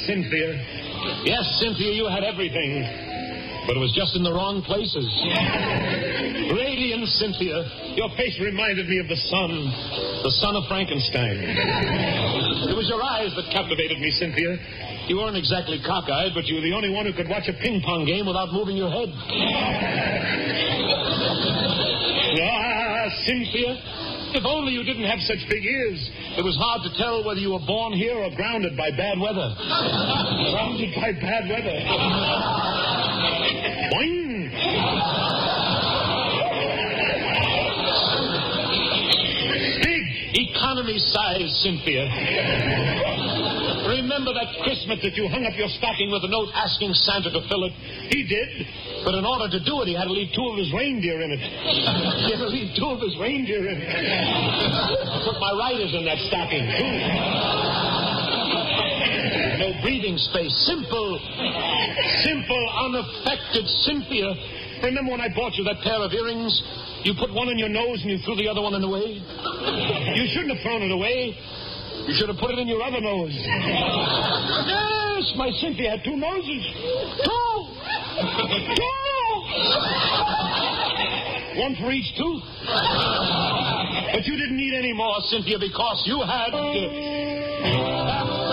Cynthia. Yes, Cynthia, you had everything. But it was just in the wrong places. Radiant Cynthia. Your face reminded me of the son of Frankenstein. It was your eyes that captivated me, Cynthia. You weren't exactly cockeyed, but you were the only one who could watch a ping-pong game without moving your head. Ah, Cynthia, if only you didn't have such big ears. It was hard to tell whether you were born here or grounded by bad weather. Grounded by bad weather. Boing! Big economy-size Cynthia. Remember that Christmas that you hung up your stocking with a note asking Santa to fill it? He did. But in order to do it, he had to leave 2 of his reindeer in it. He had to leave 2 of his reindeer in it. I put my riders in that stocking, too. No breathing space. Simple, unaffected Cynthia. Remember when I bought you that pair of earrings? You put one in your nose and you threw the other one away? You shouldn't have thrown it away. You should have put it in your other nose. Yes, my Cynthia had 2 noses. 2! 2! One for each tooth. But you didn't need any more, Cynthia, because you had...